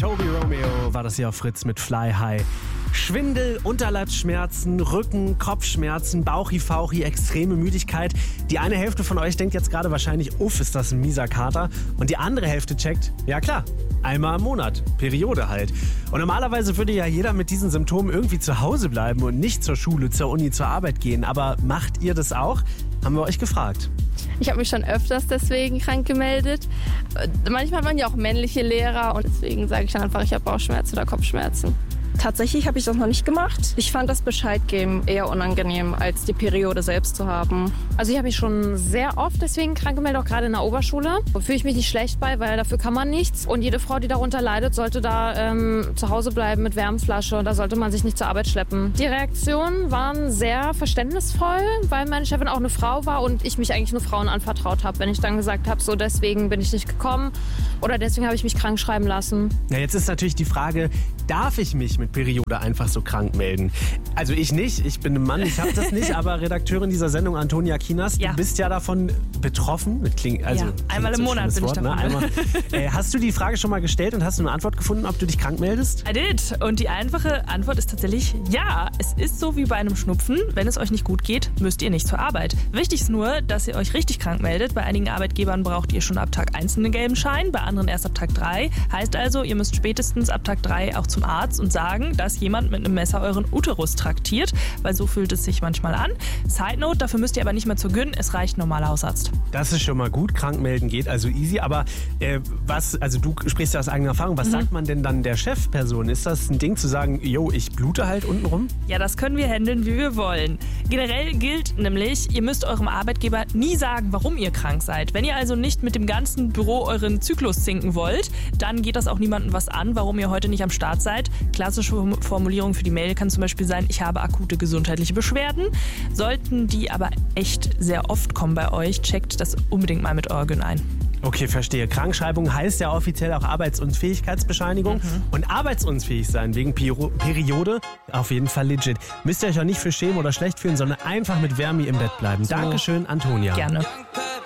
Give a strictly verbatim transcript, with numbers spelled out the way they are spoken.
Toby Romeo war das hier auf Fritz mit Fly High. Schwindel, Unterleibsschmerzen, Rücken, Kopfschmerzen, Bauchi-Fauchi, extreme Müdigkeit. Die eine Hälfte von euch denkt jetzt gerade wahrscheinlich, uff, ist das ein mieser Kater. Und die andere Hälfte checkt, ja klar, einmal im Monat, Periode halt. Und normalerweise würde ja jeder mit diesen Symptomen irgendwie zu Hause bleiben und nicht zur Schule, zur Uni, zur Arbeit gehen. Aber macht ihr das auch? Haben wir euch gefragt. Ich habe mich schon öfters deswegen krank gemeldet. Manchmal waren ja auch männliche Lehrer und deswegen sage ich dann einfach, ich habe Bauchschmerzen oder Kopfschmerzen. Tatsächlich habe ich das noch nicht gemacht. Ich fand das Bescheid geben eher unangenehm, als die Periode selbst zu haben. Also ich habe mich schon sehr oft deswegen krank gemeldet, auch gerade in der Oberschule. Da fühle ich mich nicht schlecht bei, weil dafür kann man nichts. Und jede Frau, die darunter leidet, sollte da ähm, zu Hause bleiben mit Wärmflasche. Da sollte man sich nicht zur Arbeit schleppen. Die Reaktionen waren sehr verständnisvoll, weil meine Chefin auch eine Frau war und ich mich eigentlich nur Frauen anvertraut habe. Wenn ich dann gesagt habe, so deswegen bin ich nicht gekommen oder deswegen habe ich mich krank schreiben lassen. Ja, jetzt ist natürlich die Frage, darf ich mich mit Periode einfach so krank melden? Also ich nicht, ich bin ein Mann, ich habe das nicht, aber Redakteurin dieser Sendung, Antonia Kinas, ja. du bist ja davon betroffen. Das klingt, also, ja, einmal im so Monat bin Wort, ich davon. Ne? Einmal. äh, hast du die Frage schon mal gestellt und hast du eine Antwort gefunden, ob du dich krank meldest? I did. Und die einfache Antwort ist tatsächlich ja. Es ist so wie bei einem Schnupfen. Wenn es euch nicht gut geht, müsst ihr nicht zur Arbeit. Wichtig ist nur, dass ihr euch richtig krank meldet. Bei einigen Arbeitgebern braucht ihr schon ab Tag eins einen gelben Schein, bei anderen erst ab Tag drei. Heißt also, ihr müsst spätestens ab Tag drei auch zum Arzt und sagen, dass jemand mit einem Messer euren Uterus traktiert, weil so fühlt es sich manchmal an. Side Note, dafür müsst ihr aber nicht mehr zur Gyn, es reicht ein normaler Hausarzt. Das ist schon mal gut, krank melden geht, also easy, aber äh, was, also du sprichst ja aus eigener Erfahrung, was mhm. sagt man denn dann der Chefperson? Ist das ein Ding zu sagen, yo, ich blute halt untenrum? Ja, das können wir handeln, wie wir wollen. Generell gilt nämlich, ihr müsst eurem Arbeitgeber nie sagen, warum ihr krank seid. Wenn ihr also nicht mit dem ganzen Büro euren Zyklus sinken wollt, dann geht das auch niemandem was an, warum ihr heute nicht am Start seid. Klassische Formulierung für die Mail kann zum Beispiel sein, ich habe akute gesundheitliche Beschwerden. Sollten die aber echt sehr oft kommen bei euch, checkt das unbedingt mal mit eurer Gyn ein. Okay, verstehe. Krankschreibung heißt ja offiziell auch Arbeitsunfähigkeitsbescheinigung. Mhm. Und arbeitsunfähig sein wegen Piro- Periode, auf jeden Fall legit. Müsst ihr euch auch nicht für schämen oder schlecht fühlen, sondern einfach mit Wärme im Bett bleiben. So. Dankeschön, Antonia. Gerne.